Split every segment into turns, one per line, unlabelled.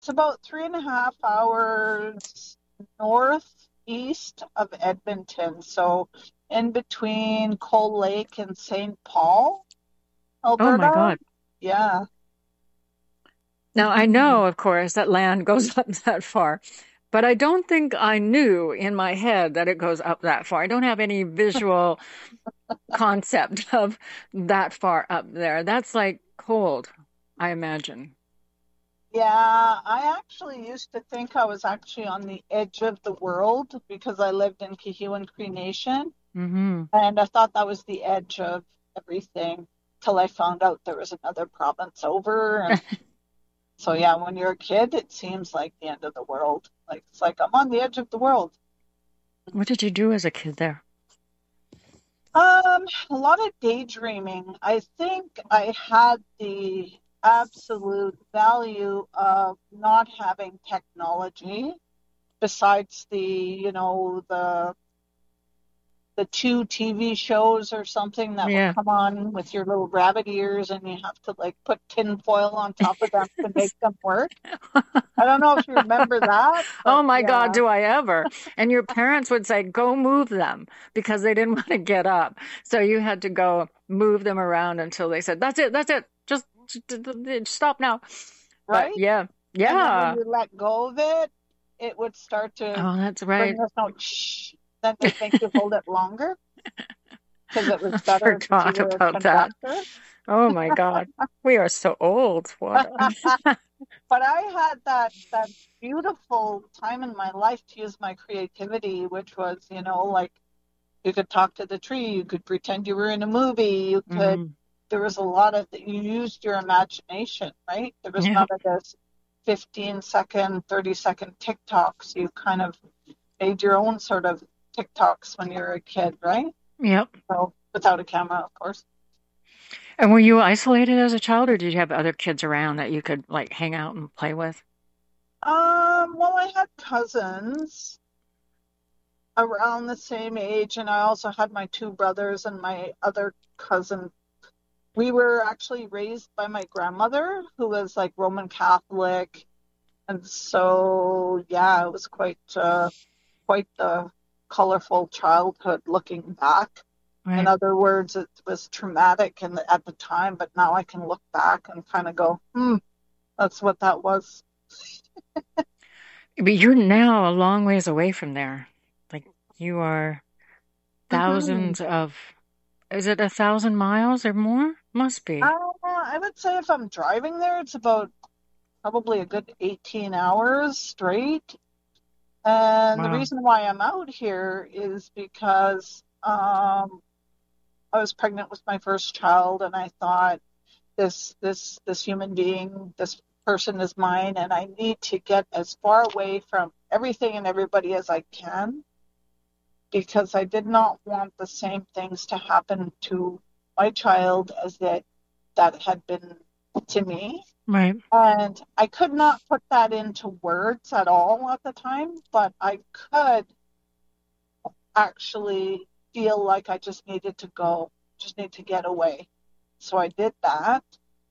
It's about 3.5 hours northeast of Edmonton. So in between Cold Lake and St. Paul,
Oh my
Alberta.
God.
Yeah.
Now I know, of course, that land goes up that far, but I don't think I knew in my head that it goes up that far. I don't have any visual concept of that far up there. That's like cold, I imagine.
Yeah, I actually used to think I was actually on the edge of the world because I lived in Cohewan Cree Nation,
Hmm.
and I thought that was the edge of everything till I found out there was another province over. And so, yeah, when you're a kid, it seems like the end of the world. Like it's like I'm on the edge of the world.
What did you do as a kid there?
A lot of daydreaming. I think I had the absolute value of not having technology besides the two TV shows or something that would
Yeah.
come on with your little rabbit ears and you have to like put tin foil on top of them to make them work. I don't know if you remember that,
Oh
but
my God,
yeah,
do I ever? And your parents would say, go move them because they didn't want to get up. So you had to go move them around until they said, that's it, that's it. Just stop now. But
right?
yeah,
And then when
yeah.
you let go of it, it would start to
Oh, that's
bring
right.
this note, shh. Then they'd make you hold it longer because it was
I
better because you
forgot
were a
about that.
conductor.
Oh my God. We are so old. What?
But I had that beautiful time in my life to use my creativity, which was, like you could talk to the tree, you could pretend you were in a movie,
Hmm.
there was a lot of that. You used your imagination, right? There was
Yeah.
none of this 15-second, 30-second TikToks. You kind of made your own sort of TikToks when you were a kid, right?
Yep.
So without a camera, of course.
And were you isolated as a child, or did you have other kids around that you could like hang out and play with?
Well, I had cousins around the same age, and I also had my two brothers and my other cousin. We were actually raised by my grandmother, who was like Roman Catholic, and so yeah, it was quite the colorful childhood looking back. In
Right.
other words, it was traumatic at the time, but now I can look back and kind of go, that's what that was.
But you're now a long ways away from there. Like you are
Hmm.
thousands of, is it 1,000 miles or more? Must be.
I would say if I'm driving there, it's about probably a good 18 hours straight. And the
Wow.
reason why I'm out here is because I was pregnant with my first child, and I thought this human being, this person is mine, and I need to get as far away from everything and everybody as I can because I did not want the same things to happen to my child as that had been to me.
Right.
And I could not put that into words at all at the time, but I could actually feel like I just needed to go, just need to get away. So I did that.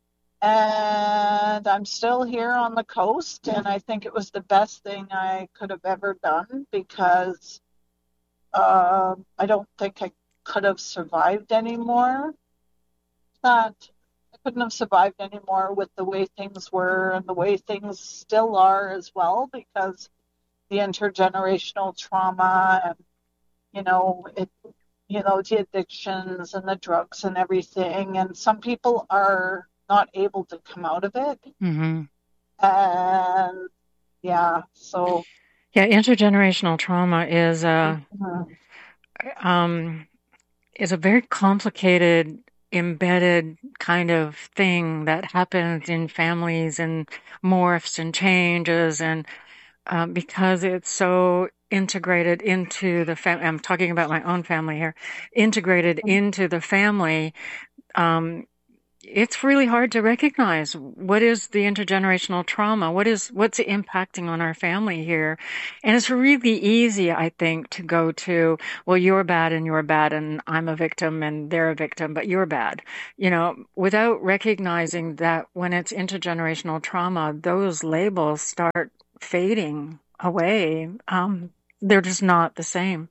And I'm still here on the coast, and I think it was the best thing I could have ever done because I don't think I could have survived anymore. That I couldn't have survived anymore with the way things were and the way things still are as well because the intergenerational trauma and it the addictions and the drugs and everything. And some people are not able to come out of it.
Hmm.
And yeah, so
Yeah, intergenerational trauma
mhm,
um is a very complicated, embedded kind of thing that happens in families and morphs and changes and because it's so integrated into the family. I'm talking about my own family here, integrated into the family. Um, it's really hard to recognize what is the intergenerational trauma, what's impacting on our family here. And it's really easy, I think, to go to, well, you're bad and I'm a victim and they're a victim, but you're bad. Without recognizing that when it's intergenerational trauma, those labels start fading away. They're just not the same.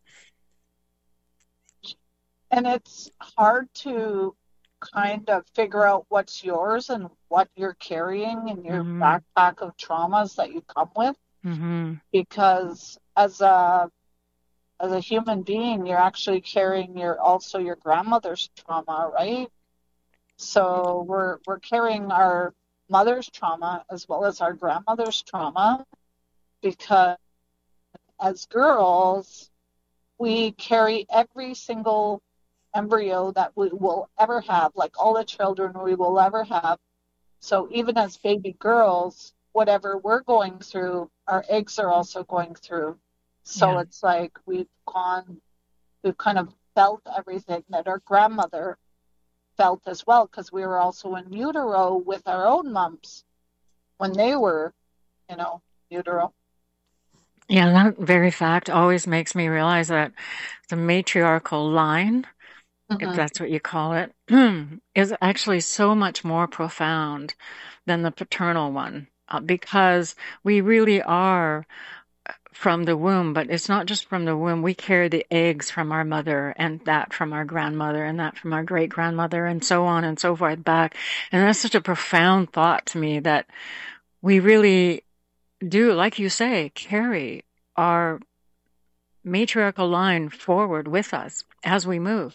And it's hard to kind of figure out what's yours and what you're carrying in your
Mm-hmm.
backpack of traumas that you come with,
Mm-hmm.
because as a human being, you're actually carrying your grandmother's trauma, right? So we're carrying our mother's trauma as well as our grandmother's trauma, because as girls, we carry every single embryo that we will ever have, like all the children we will ever have. So even as baby girls, whatever we're going through, our eggs are also going through. So
Yeah.
it's like we've kind of felt everything that our grandmother felt as well, because we were also in utero with our own moms when they were, utero.
Yeah, that very fact always makes me realize that the matriarchal line, if
Hmm.
that's what you call it, is actually so much more profound than the paternal one, because we really are from the womb, but it's not just from the womb. We carry the eggs from our mother and that from our grandmother and that from our great grandmother and so on and so forth back. And that's such a profound thought to me that we really do, like you say, carry our matriarchal line forward with us as we move.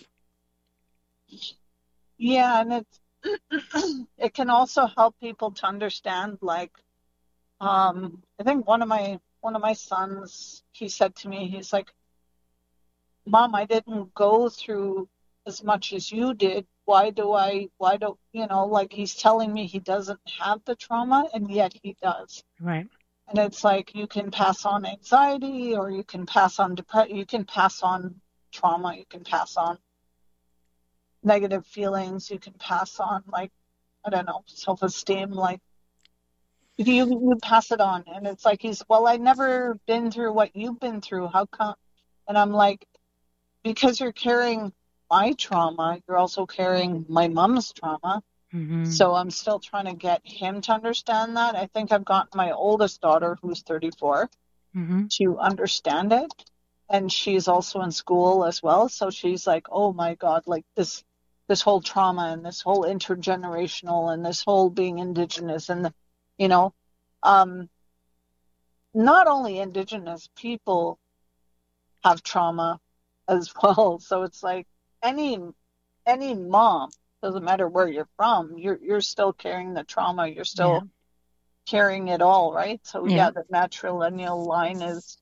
Yeah, and it can also help people to understand, like, I think one of my sons, he said to me, he's like, Mom, I didn't go through as much as you did. Why don't, like, he's telling me he doesn't have the trauma, and yet he does.
Right.
And it's like you can pass on anxiety, or you can pass on depression, you can pass on trauma, you can pass on negative feelings, you can pass on, like, I don't know, self-esteem, like you pass it on. And it's like well, I never been through what you've been through. How come? And I'm like, because you're carrying my trauma, you're also carrying my mom's trauma.
Mm-hmm.
So I'm still trying to get him to understand that. I think I've gotten my oldest daughter, who's 34,
Mm-hmm.
to understand it. And she's also in school as well. So she's like, oh my God, like this whole trauma and this whole intergenerational and this whole being indigenous and you know, um, not only indigenous people have trauma as well. So it's like any any mom, doesn't matter where you're from, you're still carrying the trauma, you're
Yeah.
still carrying it all, right? So
Yeah.
yeah, the matrilineal line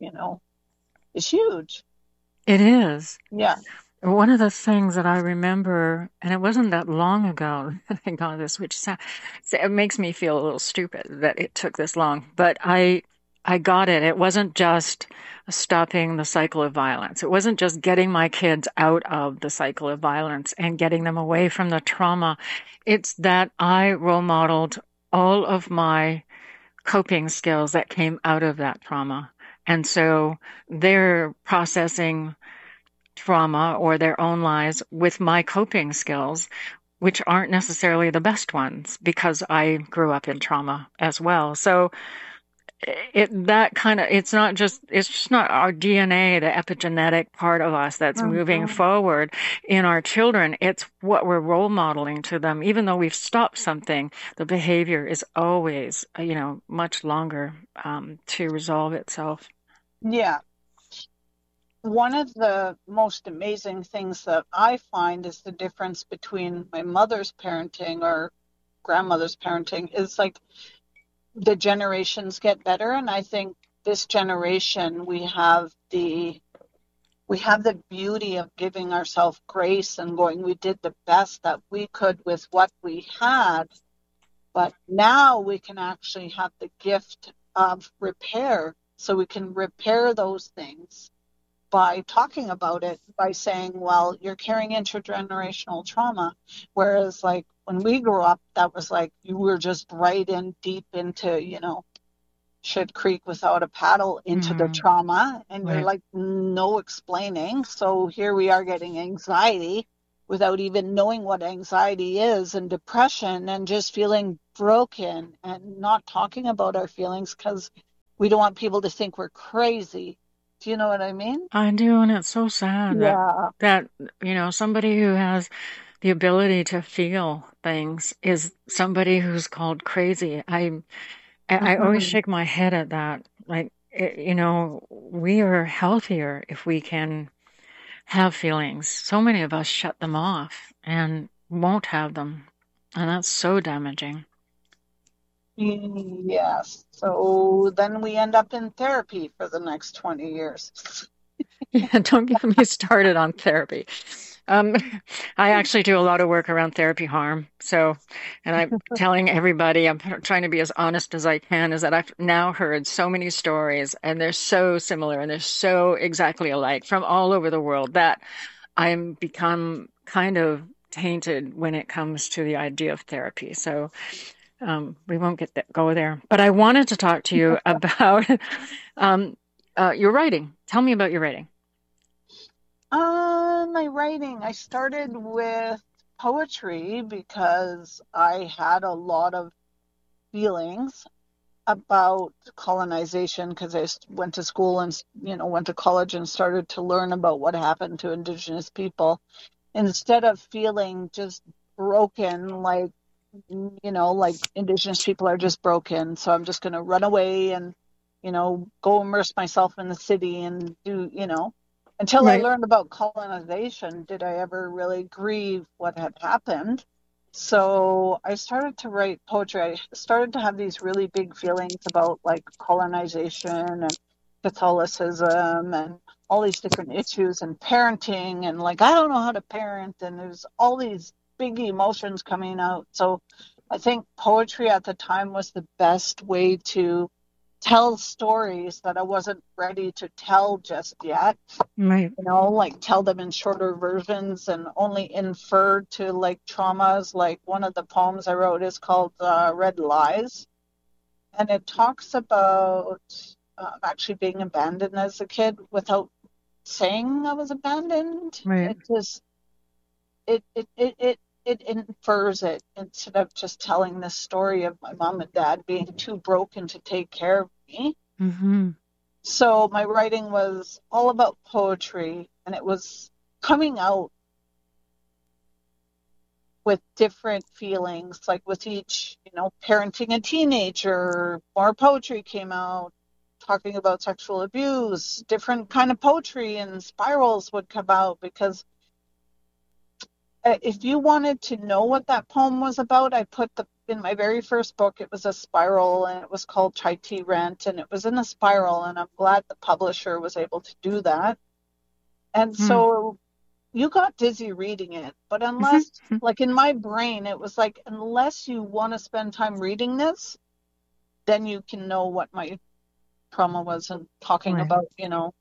is huge.
It is.
Yeah.
One of the things that I remember, and it wasn't that long ago that I got this, which so it makes me feel a little stupid that it took this long, but I got it. It wasn't just stopping the cycle of violence. It wasn't just getting my kids out of the cycle of violence and getting them away from the trauma. It's that I role modeled all of my coping skills that came out of that trauma. And so they're processing trauma or their own lives with my coping skills, which aren't necessarily the best ones because I grew up in trauma as well. So it's just not our DNA, the epigenetic part of us that's moving
Mhm.
forward in our children. It's what we're role modeling to them. Even though we've stopped something, the behavior is always, much longer to resolve itself.
Yeah. One of the most amazing things that I find is the difference between my mother's parenting or grandmother's parenting is like the generations get better. And I think this generation, we have the beauty of giving ourselves grace and going, we did the best that we could with what we had. But now we can actually have the gift of repair. So we can repair those things by talking about it, by saying, well, you're carrying intergenerational trauma. Whereas, like, when we grew up, that was like you were just right in deep into, shit creek without a paddle into the
Mm-hmm.
trauma. And you're
Right.
like, no explaining. So here we are getting anxiety without even knowing what anxiety is, and depression, and just feeling broken and not talking about our feelings because we don't want people to think we're crazy. Do you know what I mean?
I do, and it's so sad that
Yeah.
that somebody who has the ability to feel things is somebody who's called crazy. I always
Hmm.
shake my head at that. Like, we are healthier if we can have feelings. So many of us shut them off and won't have them, and that's so damaging.
Yes. So then we end up in therapy for the next 20 years.
Yeah, don't get me started on therapy. Um, I actually do a lot of work around therapy harm. So, and I'm telling everybody, I'm trying to be as honest as I can, is that I've now heard so many stories and they're so similar and they're so exactly alike from all over the world that I'm become kind of tainted when it comes to the idea of therapy. So, we won't go there. But I wanted to talk to you about um, your writing. Tell me about your writing.
My writing, I started with poetry because I had a lot of feelings about colonization because I went to school and, went to college and started to learn about what happened to Indigenous people. Instead of feeling just broken, like Indigenous people are just broken. So I'm just going to run away and, go immerse myself in the city and until I
Right.
learned about colonization, did I ever really grieve what had happened. So I started to write poetry. I started to have these really big feelings about like colonization and Catholicism and all these different issues and parenting and like I don't know how to parent and there's all these big emotions coming out. So I think poetry at the time was the best way to tell stories that I wasn't ready to tell just yet,
Right.
like tell them in shorter versions and only infer to like traumas. Like one of the poems I wrote is called Red Lies, and it talks about actually being abandoned as a kid without saying I was abandoned.
Right.
It just it infers it instead of just telling this story of my mom and dad being too broken to take care of me.
Mm-hmm.
So my writing was all about poetry, and it was coming out with different feelings, like with each, parenting a teenager, more poetry came out, talking about sexual abuse, different kind of poetry and spirals would come out because if you wanted to know what that poem was about, I put in my very first book, it was a spiral and it was called Chai Tea Rent and it was in a spiral and I'm glad the publisher was able to do that. And
Mm-hmm.
so you got dizzy reading it, but unless, like in my brain, it was like, unless you want to spend time reading this, then you can know what my trauma was and talking
Right.
about,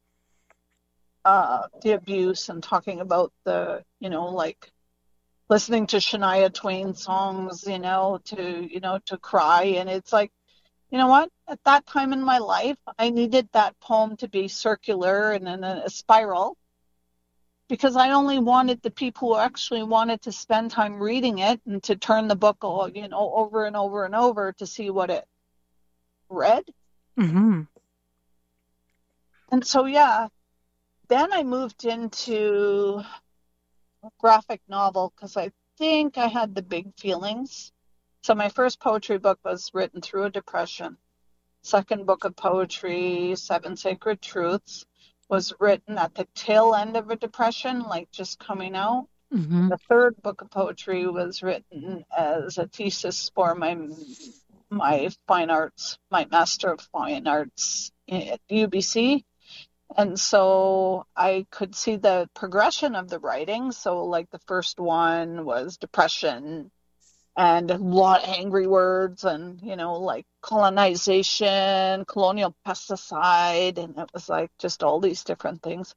the abuse and talking about the, like listening to Shania Twain songs, to cry. And it's like, you know what? At that time in my life, I needed that poem to be circular and in a spiral because I only wanted the people who actually wanted to spend time reading it and to turn the book, over and over and over to see what it read.
Mm-hmm.
And so, yeah, then I moved into graphic novel because I think I had the big feelings. So my first poetry book was written through a depression. Second book of poetry, Seven Sacred Truths, was written at the tail end of a depression, like just coming out.
Mm-hmm.
The third book of poetry was written as a thesis for my fine arts, my Master of Fine Arts at UBC. And so I could see the progression of the writing. So, like, the first one was depression and a lot of angry words and, like colonization, colonial pesticide. And it was like just all these different things.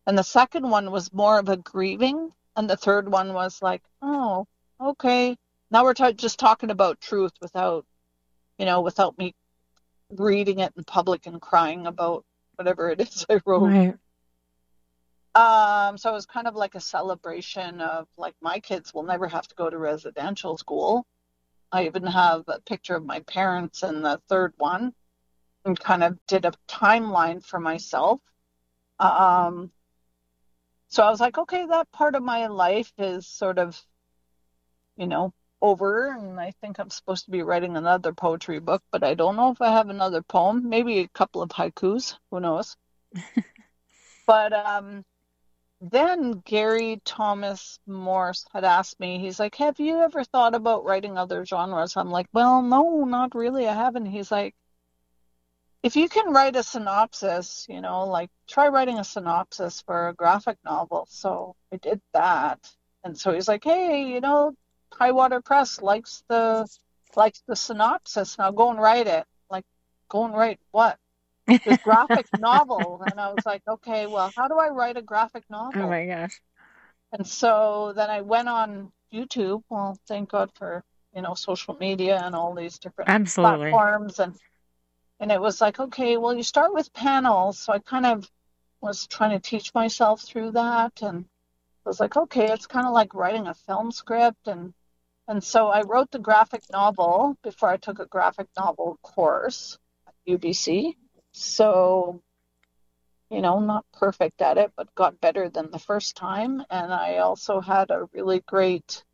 And the second one was more of a grieving. And the third one was like, oh, okay. Now we're just talking about truth without, without me reading it in public and crying about whatever it is I wrote.
Right.
So it was kind of like a celebration of like my kids will never have to go to residential school. I even have a picture of my parents in the third one and kind of did a timeline for myself. Um, so I was like, okay, that part of my life is sort of, you know, over. And I think I'm supposed to be writing another poetry book, but I don't know if I have another poem, maybe a couple of haikus, who knows? But then Gary Thomas Morse had asked me, he's like, have you ever thought about writing other genres? I'm like, well, no, not really. I haven't. He's like, if you can write a synopsis, like try writing a synopsis for a graphic novel. So I did that. And so he's like, hey, Highwater Press likes the synopsis. Now go and write it. Like, go and write what? This graphic novel. And I was like, okay, well, how do I write a graphic
Oh
novel?
my gosh.
And so then I went on YouTube. Well, thank God for, social media and all these different
Absolutely.
platforms. And it was like, okay, well, you start with panels. So I kind of was trying to teach myself through that. And I was like, okay, it's kind of like writing a film script. And so I wrote the graphic novel before I took a graphic novel course at UBC. So, not perfect at it, but got better than the first time. And I also had a really great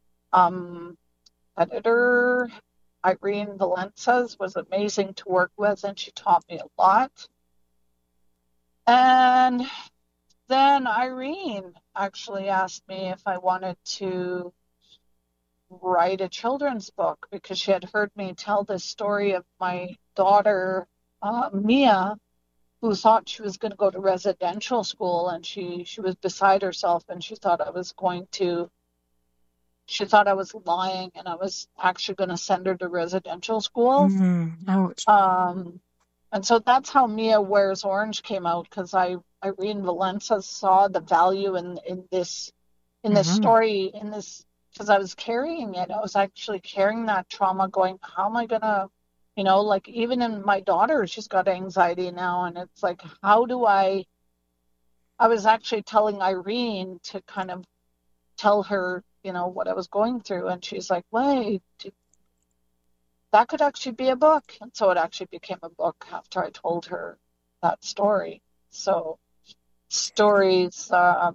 editor. Irene Valencias was amazing to work with, and she taught me a lot. And then Irene actually asked me if I wanted to write a children's book because she had heard me tell this story of my daughter, Mia, who thought she was going to go to residential school, and she was beside herself, and she thought I was lying, and I was actually going to send her to residential school.
Ouch.
And so that's how Mia Wears Orange came out, because Irene Valencia saw the value in this story, because I was carrying it. I was actually carrying that trauma, going, how am I gonna, like even in my daughter, she's got anxiety now, and it's like, how do I was actually telling Irene to kind of tell her, what I was going through, and she's like, wait, that could actually be a book. And so it actually became a book after I told her that story. So stories are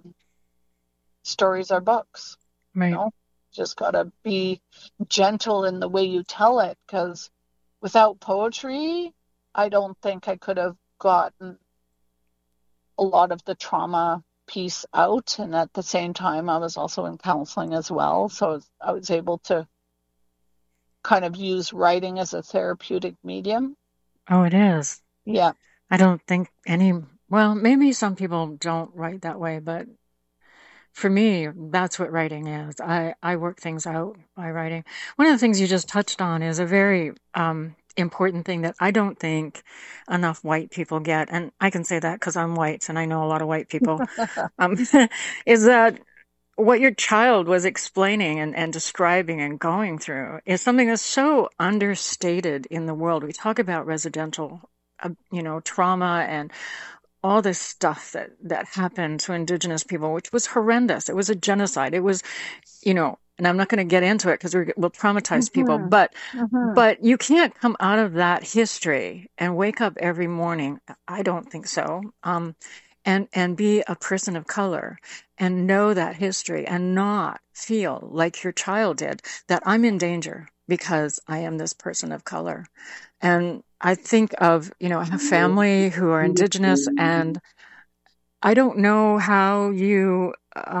books.
Right.
Just gotta be gentle in the way you tell it, because without poetry, I don't think I could have gotten a lot of the trauma piece out. And at the same time, I was also in counseling as well. So I was able to kind of use writing as a therapeutic medium.
Oh, it is.
Yeah.
I don't think well, maybe some people don't write that way, but for me, that's what writing is. I work things out by writing. One of the things you just touched on is a very important thing that I don't think enough white people get, and I can say that because I'm white and I know a lot of white people, is that what your child was explaining and describing and going through is something that's so understated in the world. We talk about residential, trauma and all this stuff that happened to Indigenous people, which was horrendous. It was a genocide. It was, and I'm not going to get into it because we'll traumatize people, but you can't come out of that history and wake up every morning. I don't think so. And be a person of color and know that history and not feel like your child did, that I'm in danger because I am this person of color. And I think of, I have family who are Indigenous, and I don't know how you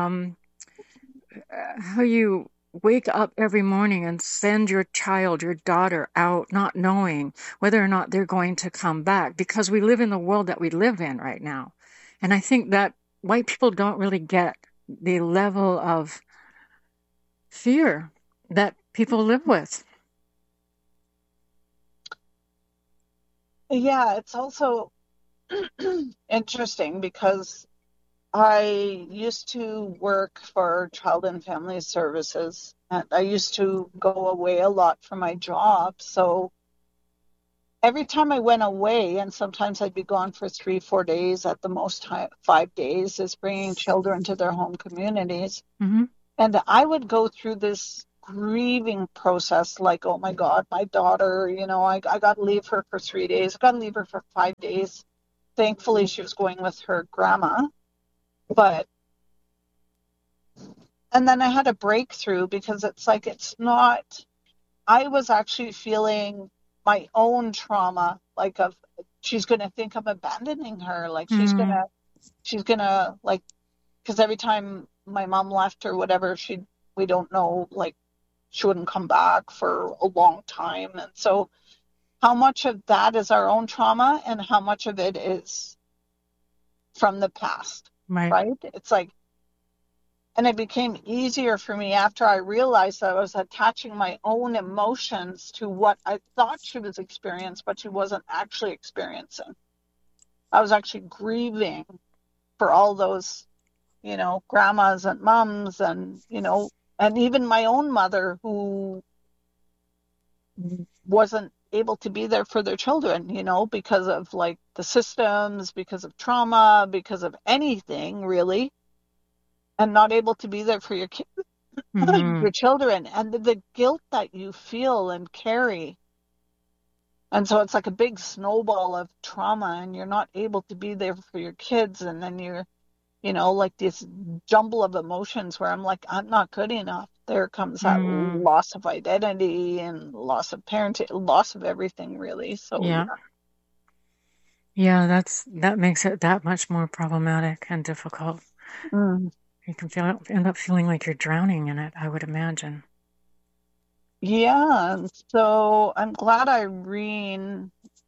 wake up every morning and send your child, your daughter out, not knowing whether or not they're going to come back, because we live in the world that we live in right now. And I think that white people don't really get the level of fear that people live with.
Yeah, it's also interesting because I used to work for Child and Family Services, and I used to go away a lot for my job. So every time I went away, and sometimes I'd be gone for 3, 4 days, at the most time, 5 days, is bringing children to their home communities.
Mm-hmm.
And I would go through this grieving process like, oh my God, my daughter, I got to leave her for 3 days. I got to leave her for 5 days. Thankfully, she was going with her grandma. But, and then I had a breakthrough because it's like, it's not, I was actually feeling my own trauma, like of, she's going to think I'm abandoning her. Like
Mm-hmm.
she's going to like, because every time my mom left or whatever, we don't know, like, she wouldn't come back for a long time. And so how much of that is our own trauma and how much of it is from the past,
Right.
right? It's like, and it became easier for me after I realized that I was attaching my own emotions to what I thought she was experiencing, but she wasn't actually experiencing. I was actually grieving for all those, grandmas and moms and even my own mother who wasn't able to be there for their children, because of like the systems, because of trauma, because of anything really, and not able to be there for your kids,
Mm-hmm.
your children, and the guilt that you feel and carry. And so it's like a big snowball of trauma, and you're not able to be there for your kids, and then you're, like this jumble of emotions where I'm like, I'm not good enough. There comes that
Mm-hmm.
loss of identity and loss of parenting, loss of everything, really. So,
Yeah.
yeah.
Yeah, that makes it that much more problematic and difficult.
Mm.
You can end up feeling like you're drowning in it, I would imagine.
Yeah. So I'm glad Irene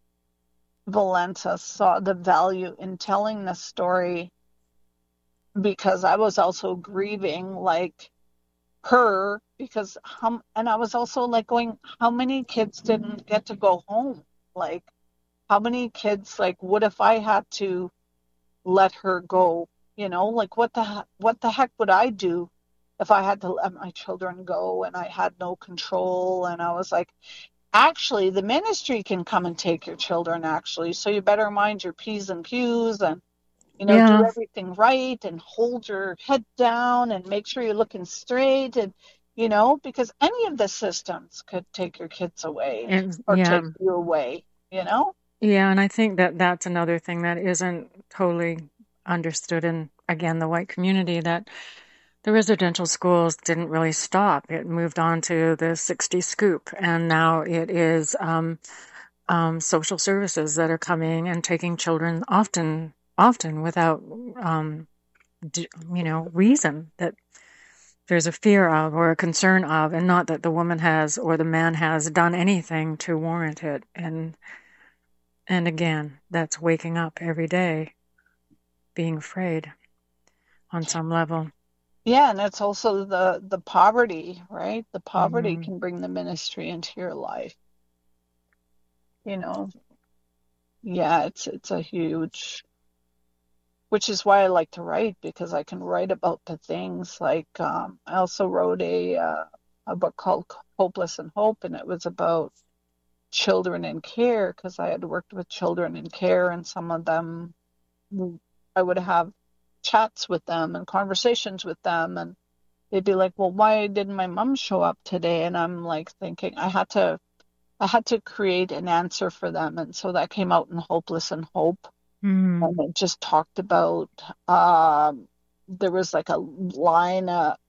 Valenza saw the value in telling the story because I was also grieving like her because and I was also like going, how many kids didn't get to go home? Like, how many kids, like, what if I had to let her go? Like what the heck would I do if I had to let my children go and I had no control? And I was like, actually, the ministry can come and take your children, actually. So you better mind your P's and Q's and, do
Yeah,
everything right and hold your head down and make sure you're looking straight and, because any of the systems could take your kids away
and
or
yeah,
take you away, you know?
yeah, and I think that that's another thing that isn't totally understood in, again, the white community, that the residential schools didn't really stop. It moved on to the 60 scoop, and now it is social services that are coming and taking children often without, um, reason, that there's a fear of or a concern of, and not that the woman has or the man has done anything to warrant it. And again, that's waking up every day, being afraid on some level.
Yeah, and it's also the poverty, right? The poverty
Hmm.
can bring the ministry into your life, you know. Yeah, it's a huge, which is why I like to write because I can write about the things like I also wrote a book called Hopeless and Hope, and it was about children in care because I had worked with children in care, and some of them I would have chats with them and conversations with them, and they'd be like, "Well, why didn't my mom show up today?" And I'm like thinking I had to create an answer for them, and so that came out in Hopeless and Hope, and
Mm.
it just talked about um, there was like a line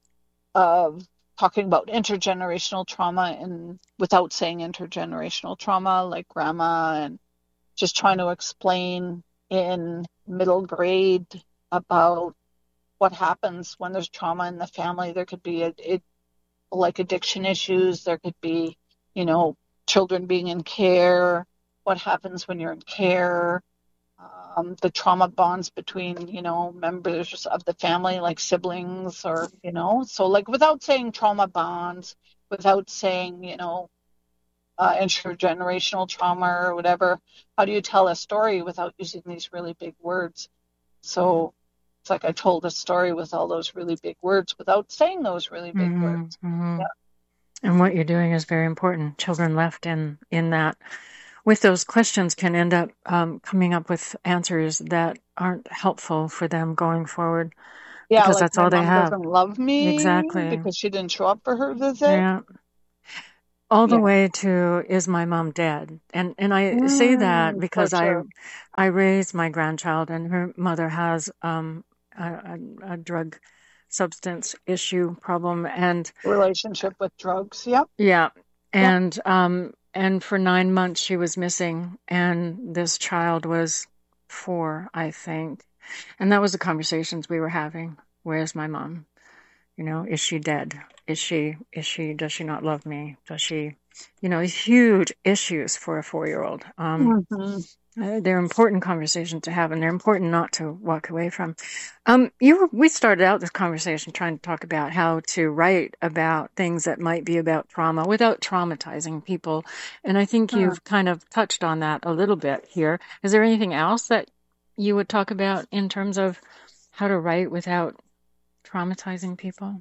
of talking about intergenerational trauma and without saying intergenerational trauma, like grandma, and just trying to explain in middle grade about what happens when there's trauma in the family. There could be like addiction issues. There could be, you know, children being in care. What happens when you're in care? The trauma bonds between, members of the family, like siblings or, so like without saying trauma bonds, without saying, intergenerational trauma or whatever, how do you tell a story without using these really big words? So It's like I told a story with all those really big words without saying those really big
Hmm.
words.
Hmm.
Yeah.
And what you're doing is very important. Children left in that with those questions can end up coming up with answers that aren't helpful for them going forward
Yeah,
because
like
that's
my
all they
mom
have.
doesn't love me
Exactly.
because she didn't show up for her visit.
Yeah. All the
Yeah.
way to is my mom dead? And I say that
For
because I
sure.
I raised my grandchild and her mother has a drug substance issue problem and
Relationship with drugs. Yep.
yeah
Yep.
and for 9 months she was missing and this child was 4, I think. And that was the conversations we were having. Where's my mom? You know, is she dead? Does she not love me? Does she, huge issues for a 4-year-old.
Hmm.
They're important conversations to have and they're important not to walk away from. We started out this conversation trying to talk about how to write about things that might be about trauma without traumatizing people. And I think you've kind of touched on that a little bit here. Is there anything else that you would talk about in terms of how to write without traumatizing people?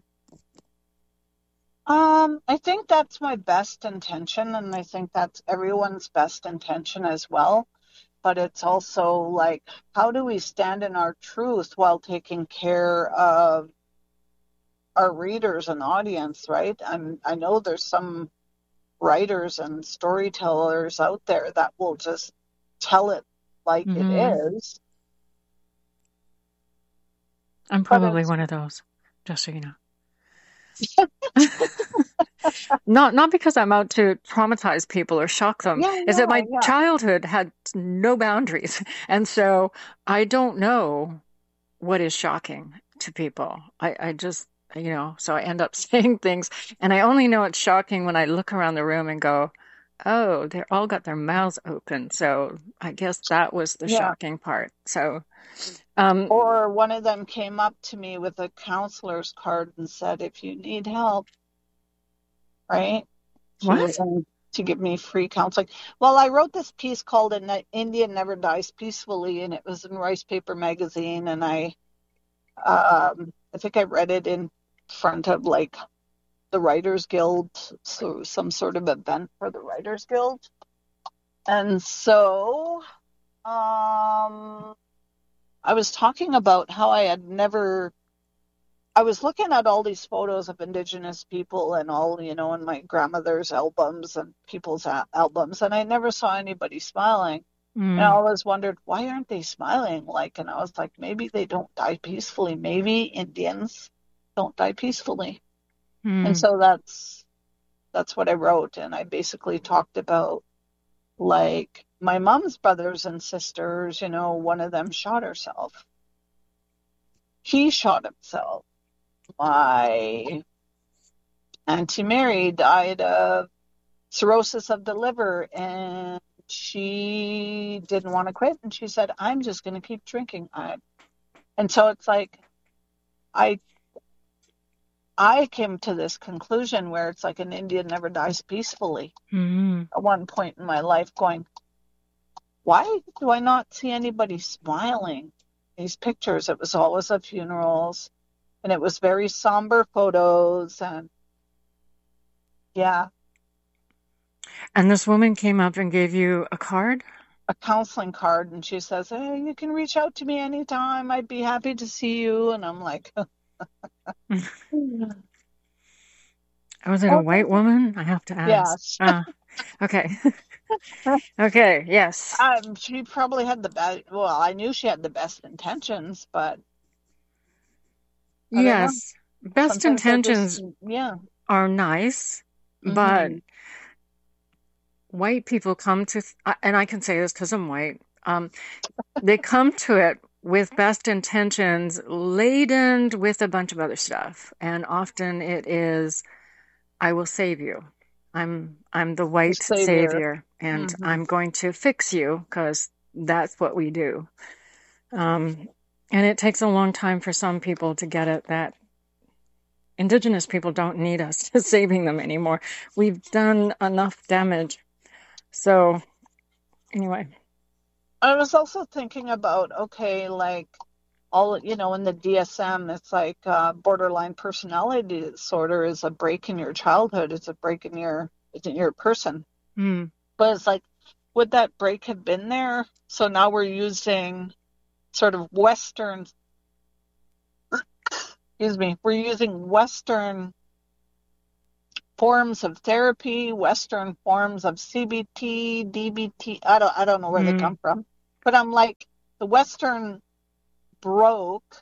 I think that's my best intention, and I think that's everyone's best intention as well. But it's also like, how do we stand in our truth while taking care of our readers and audience, right? I know there's some writers and storytellers out there that will just tell it like it
Hmm.
is,
I'm
but
probably
it's
one of those, just so you know. Not because I'm out to traumatize people or shock them.
yeah,
Is that
yeah,
my
yeah,
childhood had no boundaries. And so I don't know what is shocking to people. I just, so I end up saying things and I only know it's shocking when I look around the room and go, oh, they're all got their mouths open. So I guess that was the
yeah.
shocking part. So, um,
Or one of them came up to me with a counselor's card and said, if you need help, right? She was
what?
going to give me free counseling. Well, I wrote this piece called "An Indian Never Dies Peacefully," and it was in Rice Paper Magazine. And I think I read it in front of like the Writers Guild, so some sort of event for the Writers Guild. And so, I was talking about how I was looking at all these photos of Indigenous people and all, in my grandmother's albums and people's albums, and I never saw anybody smiling. And I
Mm,
always wondered, why aren't they smiling? Like, and I was like, maybe they don't die peacefully. Maybe Indians don't die peacefully. And
mm.
so that's what I wrote. And I basically talked about like my mom's brothers and sisters, one of them shot herself. He shot himself. My Auntie Mary died of cirrhosis of the liver and she didn't want to quit and she said, I'm just going to keep drinking. And so it's like I I came to this conclusion where it's like an Indian never dies peacefully
Mm.
at one point in my life going, why do I not see anybody smiling? These pictures, it was always at funerals and it was very somber photos and yeah,
And this woman came up and gave you a card?
a counseling card and she says, hey, you can reach out to me anytime. I'd be happy to see you. And I'm like,
Was it a white
okay,
woman? I have to ask.
yes.
Okay. Okay, yes.
She probably had the best, well, I knew she had the best intentions, but I don't know.
Yes. Best
Sometimes I just,
intentions
yeah.
are nice, but
Hmm.
white people come to, and I can say this because I'm white, they come to it with best intentions laden with a bunch of other stuff. And often it is, I will save you. I'm the
The
white
savior.
savior, and
Hmm.
I'm going to fix you because that's what we do. And it takes a long time for some people to get it that Indigenous people don't need us saving them anymore. We've done enough damage. So anyway.
I was also thinking about, okay, like all, in the DSM, it's like borderline personality disorder is a break in your childhood. It's a break in your person.
Mm.
But it's like, would that break have been there? So now we're using sort of Western, we're using Western forms of therapy, Western forms of CBT, DBT. I don't know where they come from, but I'm like, the Western broke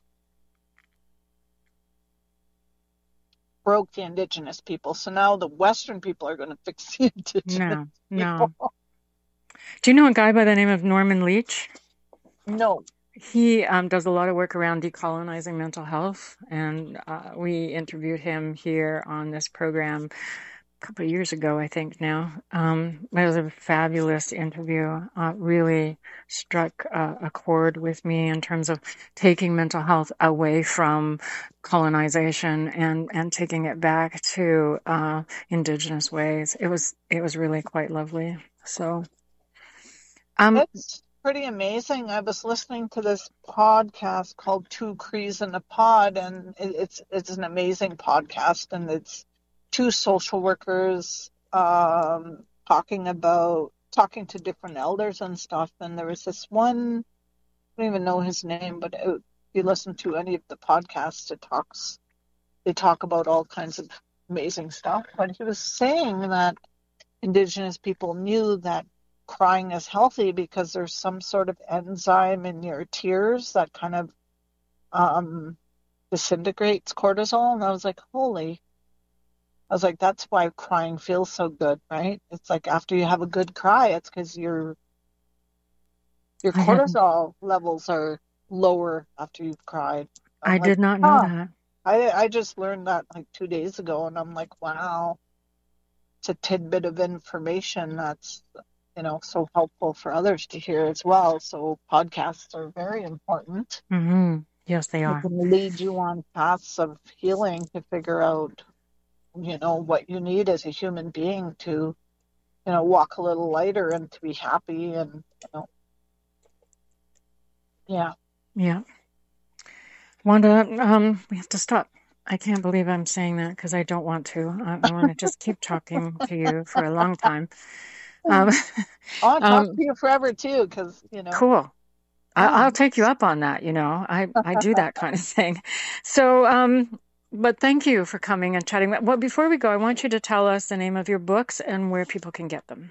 the Indigenous people. So now the Western people are going to fix the Indigenous people.
Do you know a guy by the name of Norman Leach?
No.
He does a lot of work around decolonizing mental health, and we interviewed him here on this program a couple of years ago, I think now. It was a fabulous interview. Really struck a chord with me in terms of taking mental health away from colonization and taking it back to Indigenous ways. It was really quite lovely. So,
it's pretty amazing. I was listening to this podcast called Two Crees in a Pod, and it's an amazing podcast, and it's two social workers talking to different elders and stuff. And there was this one, I don't even know his name, but if you listen to any of the podcasts, they talk about all kinds of amazing stuff. But he was saying that Indigenous people knew that crying is healthy because there's some sort of enzyme in your tears that kind of disintegrates cortisol. And I was like, that's why crying feels so good, right? It's like after you have a good cry, it's because your cortisol levels are lower after you've cried.
I did not know that.
I just learned that like 2 days ago, and I'm like, wow, it's a tidbit of information that's so helpful for others to hear as well. So podcasts are very important.
Mm-hmm. Yes, they are.
They can lead you on paths of healing to figure out, what you need as a human being to, walk a little lighter and to be happy and, yeah.
Yeah. Wanda, we have to stop. I can't believe I'm saying that because I don't want to. I want to just keep talking to you for a long time.
I'll talk to you forever too, because
Cool. I'll take you up on that. I do that kind of thing. So, but thank you for coming and chatting. Well, before we go, I want you to tell us the name of your books and where people can get them.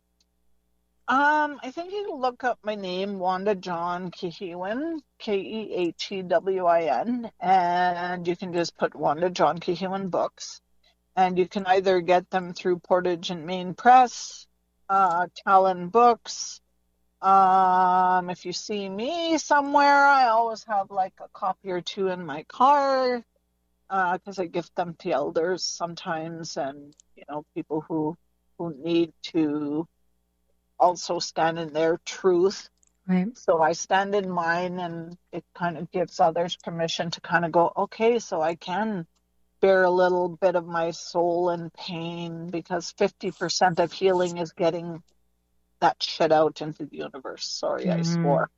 I think you can look up my name, Wanda John Kehewan, Kehewin, and you can just put Wanda John Kehewan Books, and you can either get them through Portage and Main Press, Talon Books. If you see me somewhere, I always have like a copy or two in my car, because I gift them to elders sometimes, and people who need to also stand in their truth.
Right.
So I stand in mine, and it kind of gives others permission to kind of go, okay, so I can bear a little bit of my soul and pain, because 50% of healing is getting that shit out into the universe. Sorry, I swore.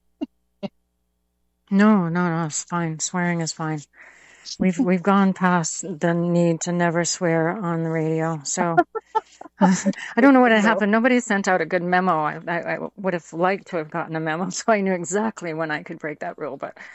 No, it's fine. Swearing is fine. We've gone past the need to never swear on the radio. So I don't know what had happened. Nobody sent out a good memo. I would have liked to have gotten a memo, so I knew exactly when I could break that rule. But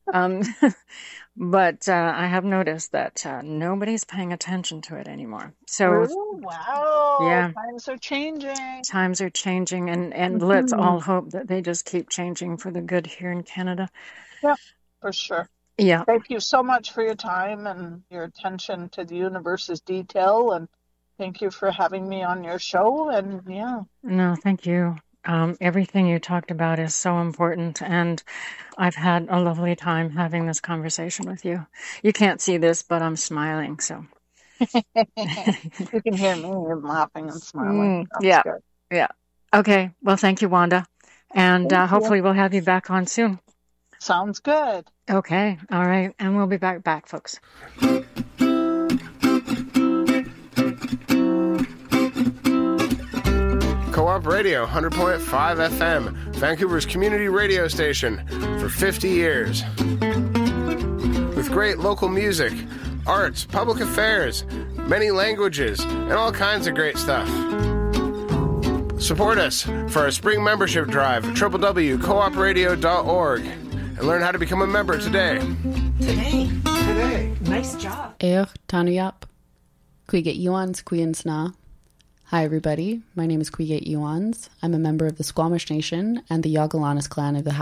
I have noticed that nobody's paying attention to it anymore. So
wow,
yeah,
times are changing.
Times are changing, and let's all hope that they just keep changing for the good here in Canada.
Yeah, for sure.
Yeah.
Thank you so much for your time and your attention to the universe's detail, and thank you for having me on your show. And yeah.
No, thank you. Everything you talked about is so important, and I've had a lovely time having this conversation with you. You can't see this, but I'm smiling, so.
You can hear me. I'm laughing and smiling.
Yeah. Okay. Well, thank you, Wanda. And hopefully we'll have you back on soon.
Sounds good.
Okay. All right. And we'll be back, folks.
Co-op Radio, 100.5 FM. Vancouver's community radio station for 50 years. With great local music, arts, public affairs, many languages, and all kinds of great stuff. Support us for our spring membership drive at www.coopradio.org and learn how to become a member today.
Today. Nice job.
Tanuyap. Kuiget Yuans Kuyansna. Hi, everybody. My name is Kuiget Yuans. I'm a member of the Squamish Nation and the Yagalanis clan of the